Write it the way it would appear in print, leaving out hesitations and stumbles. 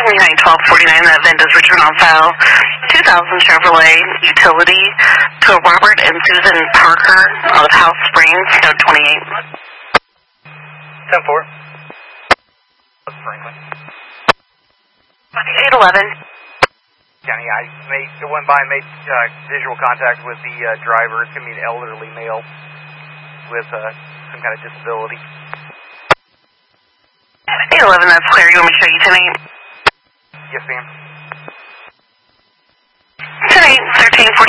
1249, that VIN does return on file. 2000 Chevrolet utility to Robert and Susan Parker of House Springs, Note 28. 10-4. Franklin. 811. County, I went by and made visual contact with the driver. It's going to be an elderly male with some kind of disability. 811, that's clear. You want me to show you 10-8? Yes, ma'am. 10-8, 1340.